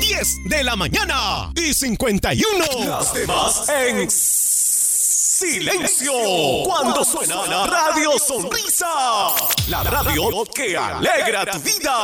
10 de la mañana y 51. Las demás en silencio. Cuando suena Radio Sonrisa, la radio que alegra tu vida.